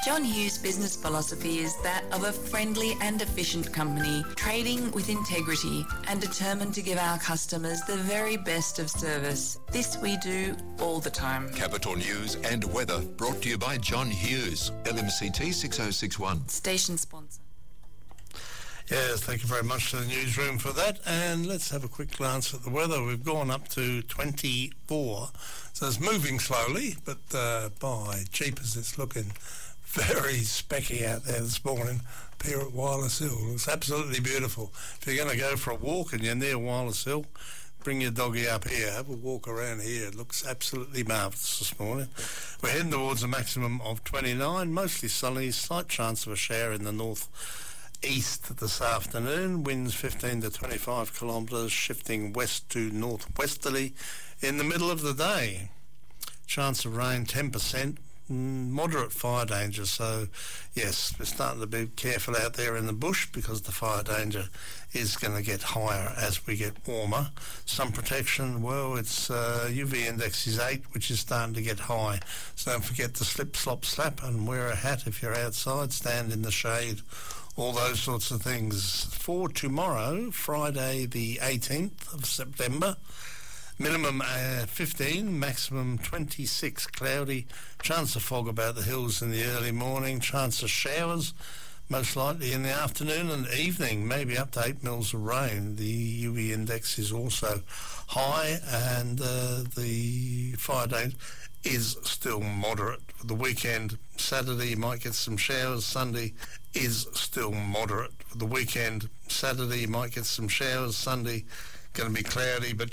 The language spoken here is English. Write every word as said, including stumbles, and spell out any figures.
John Hughes' business philosophy is that of a friendly and efficient company, trading with integrity and determined to give our customers the very best of service. This we do all the time. Capital News and weather brought to you by John Hughes, L M C T six oh six one. Station sponsor. Yes, thank you very much to the newsroom for that. And let's have a quick glance at the weather. We've gone up to twenty-four, so it's moving slowly, but uh, by jeepers, it's looking very specky out there this morning up here at Wireless Hill. It's absolutely beautiful. If you're going to go for a walk and you're near Wireless Hill, bring your doggy up here, have a walk around here. It looks absolutely marvellous this morning. We're heading towards a maximum of twenty-nine, mostly sunny, slight chance of a shower in the north east this afternoon. Winds fifteen to twenty-five kilometres, shifting west to northwesterly in the middle of the day. Chance of rain ten percent, moderate fire danger. So yes, we're starting to be careful out there in the bush because the fire danger is going to get higher as we get warmer. Sun protection, well, it's uh, U V index is eight, which is starting to get high. So don't forget to slip, slop, slap and wear a hat if you're outside, stand in the shade, all those sorts of things. For tomorrow, Friday the eighteenth of September, minimum uh, fifteen, maximum twenty-six, cloudy, chance of fog about the hills in the early morning, chance of showers most likely in the afternoon and evening, maybe up to eight mils of rain. The U V index is also high and uh, the fire danger is still moderate. For the weekend, Saturday you might get some showers, Sunday is still moderate. For the weekend, Saturday you might get some showers, Sunday going to be cloudy, but